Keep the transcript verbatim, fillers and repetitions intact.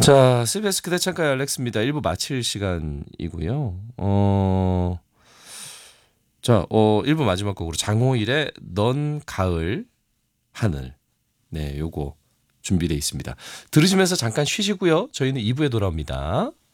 자, 씨비에스 그대 창가의 알렉스입니다. 일 부 마칠 시간이고요. 어, 자, 어, 일 부 마지막 곡으로 장호일의 넌 가을 하늘. 네, 요거 준비되어 있습니다. 들으시면서 잠깐 쉬시고요. 저희는 이 부에 돌아옵니다.